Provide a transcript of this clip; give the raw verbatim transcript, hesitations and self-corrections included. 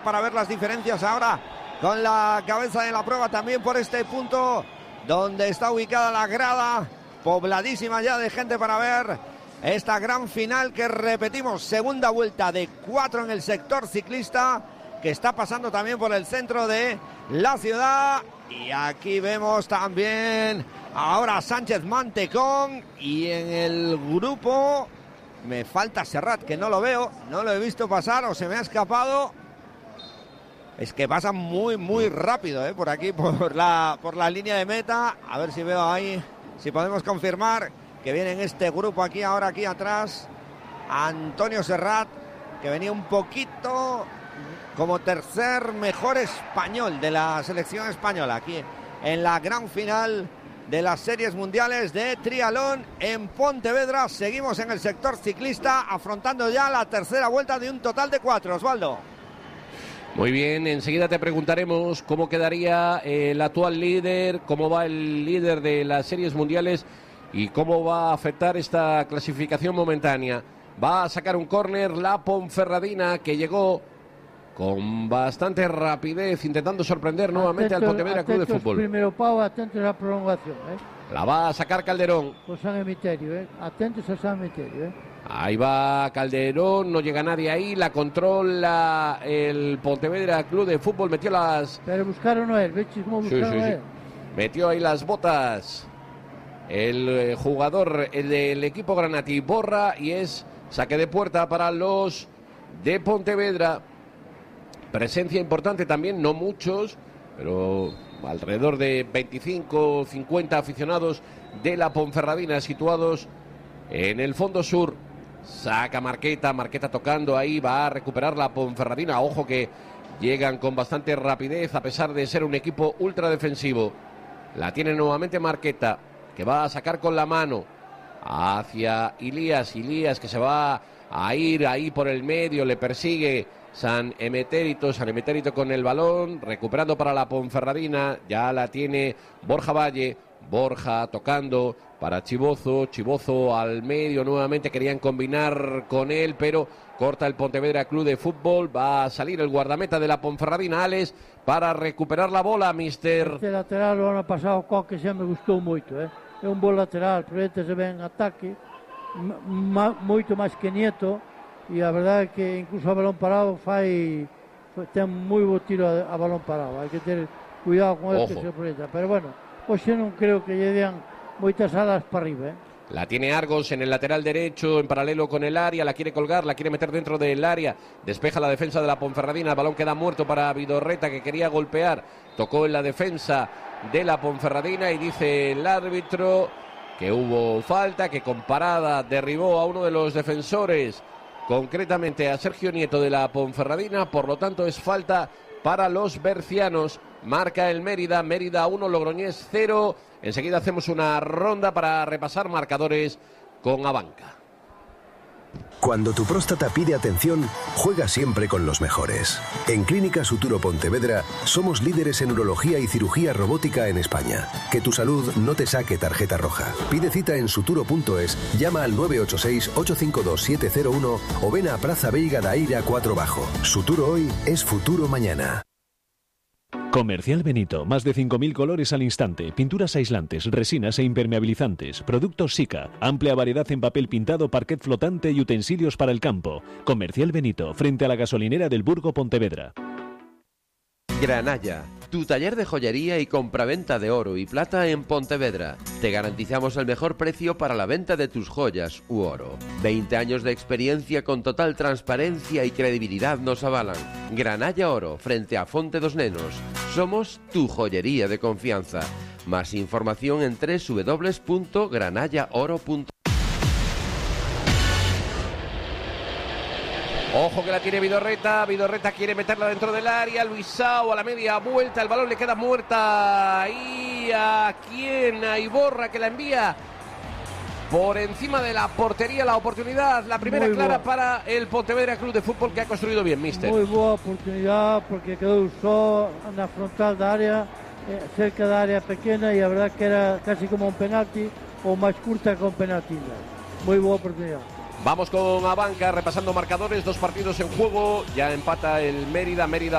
Para ver las diferencias ahora con la cabeza de la prueba también por este punto donde está ubicada la grada, pobladísima ya de gente para ver esta gran final que repetimos, segunda vuelta de cuatro en el sector ciclista que está pasando también por el centro de la ciudad. Y aquí vemos también ahora a Sánchez Mantecón y en el grupo me falta Serrat, que no lo veo, no lo he visto pasar o se me ha escapado. Es que pasa muy, muy rápido, ¿eh? Por aquí, por la, por la línea de meta. A ver si veo ahí, si podemos confirmar que viene en este grupo aquí, ahora aquí atrás, Antonio Serrat, que venía un poquito como tercer mejor español de la selección española, aquí en la gran final de las series mundiales de triatlón en Pontevedra. Seguimos en el sector ciclista, afrontando ya la tercera vuelta de un total de cuatro, Osvaldo. Muy bien, enseguida te preguntaremos cómo quedaría el actual líder, cómo va el líder de las series mundiales y cómo va a afectar esta clasificación momentánea. Va a sacar un córner la Ponferradina, que llegó con bastante rapidez, intentando sorprender nuevamente atento, al Pontevedra Club de Fútbol. Primero Pau, atentos a la prolongación, ¿eh? La va a sacar Calderón. Por San Emiterio, ¿eh? Atentos a San Emiterio, ¿eh? Ahí va Calderón, no llega nadie ahí, la controla el Pontevedra Club de Fútbol, metió las... Pero buscaron a él, ¿ves cómo buscaron sí, sí, sí. a él? Metió ahí las botas el eh, jugador el del equipo Granati, borra, y es saque de puerta para los de Pontevedra. Presencia importante también, no muchos, pero alrededor de veinticinco o cincuenta aficionados de la Ponferradina situados en el fondo sur. Saca Marqueta, Marqueta tocando ahí, va a recuperar la Ponferradina. Ojo que llegan con bastante rapidez a pesar de ser un equipo ultra defensivo. La tiene nuevamente Marqueta, que va a sacar con la mano hacia Ilías, Ilías que se va a ir ahí por el medio, le persigue San Emetérito, San Emetérito con el balón, recuperando para la Ponferradina, ya la tiene Borja Valle, Borja tocando para Chibozo, Chibozo al medio nuevamente, querían combinar con él, pero corta el Pontevedra Club de Fútbol, va a salir el guardameta de la Ponferradina, Alex, para recuperar la bola, mister. Este lateral o ano pasado Coque xa me gustou moito, eh? É un bom lateral, pero este se ve en ataque, moito máis que Nieto, e a verdade é que incluso a balón parado fai, ten moi bo tiro a, a balón parado, hai que ter cuidado con el que se proyecta, pero bueno, hoxe non creo que lle dean moitas alas para arriba, eh. La tiene Argos en el lateral derecho, en paralelo con el área, la quiere colgar, la quiere meter dentro del área, despeja la defensa de la Ponferradina, el balón queda muerto para Vidorreta, que quería golpear, tocó en la defensa de la Ponferradina y dice el árbitro que hubo falta, que con parada derribó a uno de los defensores, concretamente a Sergio Nieto de la Ponferradina, por lo tanto es falta para los bercianos. Marca el Mérida, Mérida uno, Logroñés cero. Enseguida hacemos una ronda para repasar marcadores con Abanca. Cuando tu próstata pide atención, juega siempre con los mejores. En Clínica Suturo Pontevedra somos líderes en urología y cirugía robótica en España. Que tu salud no te saque tarjeta roja. Pide cita en suturo punto es, llama al nueve ocho seis, ocho cinco dos, siete cero uno o ven a Praza Veiga da Eira cuatro Bajo. Suturo hoy es futuro mañana. Comercial Benito, más de cinco mil colores al instante, pinturas aislantes, resinas e impermeabilizantes, productos Sika, amplia variedad en papel pintado, parquet flotante y utensilios para el campo. Comercial Benito, frente a la gasolinera del Burgo Pontevedra. Granalla, tu taller de joyería y compraventa de oro y plata en Pontevedra. Te garantizamos el mejor precio para la venta de tus joyas u oro. veinte años de experiencia con total transparencia y credibilidad nos avalan. Granalla Oro, frente a Fonte dos Nenos. Somos tu joyería de confianza. Más información en doble u doble u doble u punto granalla oro punto com. Ojo que la tiene Vidorreta, Vidorreta quiere meterla dentro del área, Luisao a la media vuelta, el balón le queda muerta, y a quién, a Iborra que la envía por encima de la portería, la oportunidad, la primera muy clara buena para el Pontevedra Club de Fútbol, que ha construido bien, mister. Muy buena oportunidad porque quedó solo en la frontal de área, eh, cerca de área pequeña, y la verdad que era casi como un penalti o más curta que un penalti. Muy buena oportunidad. Vamos con Abanca, repasando marcadores, dos partidos en juego, ya empata el Mérida, Mérida